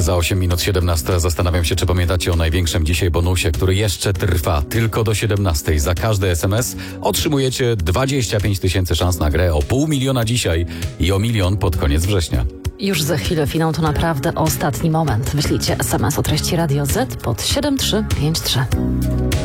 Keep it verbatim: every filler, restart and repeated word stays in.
Za osiem minut siedemnasta. Zastanawiam się, czy pamiętacie o największym dzisiaj bonusie, który jeszcze trwa tylko do siedemnastej. Za każdy S M S otrzymujecie dwadzieścia pięć tysięcy szans na grę o pół miliona dzisiaj i o milion pod koniec września. Już za chwilę finał, to naprawdę ostatni moment. Wyślijcie S M S o treści Radio Z pod siedem trzy pięć trzy.